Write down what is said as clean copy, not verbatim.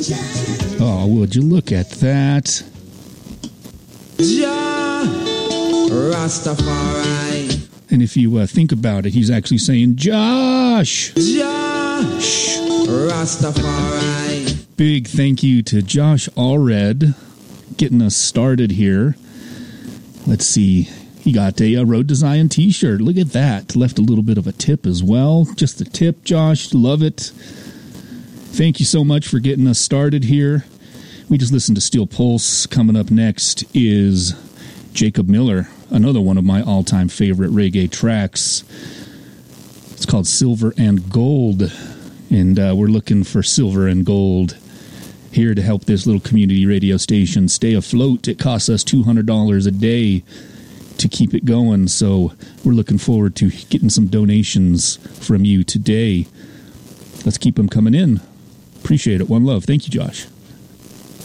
Oh, would you look at that? Jah Rastafari. And if you think about it, he's actually saying, Josh! Josh Rastafari. Big thank you to Josh Allred getting us started here. Let's see. He got a Road Design t-shirt. Look at that. Left a little bit of a tip as well. Just a tip, Josh. Love it. Thank you so much for getting us started here. We just listened to Steel Pulse. Coming up next is Jacob Miller, another one of my all-time favorite reggae tracks. It's called Silver and Gold, and we're looking for silver and gold here to help this little community radio station stay afloat. It costs us $200 a day to keep it going, so we're looking forward to getting some donations from you today. Let's keep them coming in. Appreciate it. One love. Thank you, Josh.